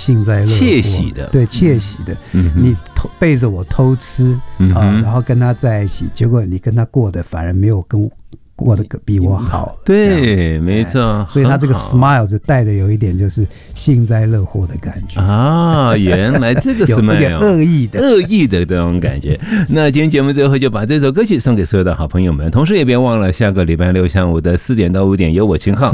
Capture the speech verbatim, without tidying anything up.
幸灾乐祸， 窃喜的， 对，窃喜的。嗯、你偷背着我偷吃、嗯、啊，然后跟他在一起，结果你跟他过得反而没有跟过得比我好， 对，没错。 所以他这个 smile 就带着有一点就是幸灾乐祸的感觉啊，原来这个 smile 有点恶意的恶意的这种感觉。那今天节目最后就把这首歌曲送给所有的好朋友们，同时也别忘了下个礼拜六下午的四点到五点有我秦昊